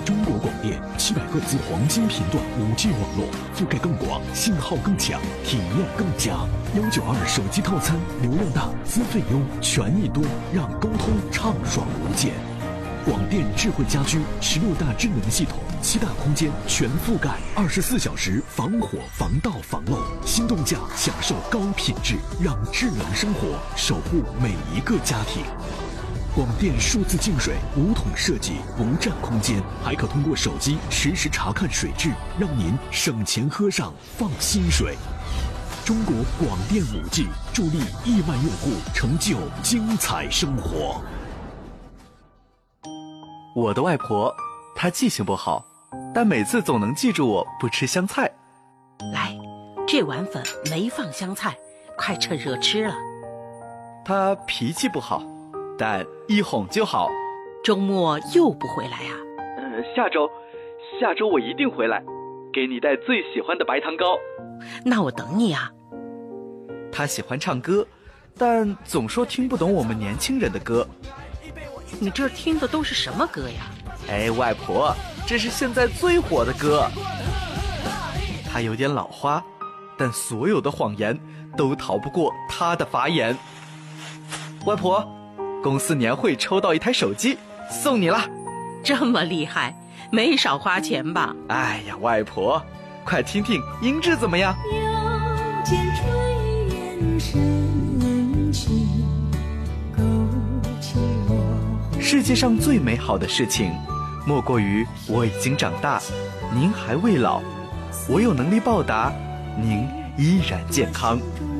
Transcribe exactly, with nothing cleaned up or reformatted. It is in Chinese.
中国广电七百赫兹黄金频段 五 G 网络，覆盖更广，信号更强，体验更佳。幺九二手机套餐，流量大，资费优，权益多，让沟通畅爽无间。广电智慧家居十六大智能系统，七大空间全覆盖，二十四小时防火防盗防漏，心动价享受高品质，让智能生活守护每一个家庭。广电数字净水无桶设计，不占空间，还可通过手机实时查看水质，让您省钱喝上放心水。中国广电 五 G 助力亿万用户成就精彩生活。 我的外婆，她记性不好，但每次总能记住我不吃香菜。 来，这碗粉没放香菜，快趁热吃了。 她脾气不好，但一哄就好。 周末又不回来啊？ 嗯，下周，下周我一定回来，给你带最喜欢的白糖糕。 那我等你啊。 她喜欢唱歌，但总说听不懂我们年轻人的歌。 你这听的都是什么歌呀？ 哎，外婆，这是现在最火的歌。她有点老花，但所有的谎言都逃不过她的法眼。外婆，公司年会抽到一台手机，送你了。 这么厉害，没少花钱吧？ 哎呀，外婆，快听听音质怎么样？ 又见炊烟升起，勾起我。 世界上最美好的事情，莫过于我已经长大，您还未老，我有能力报答，您依然健康。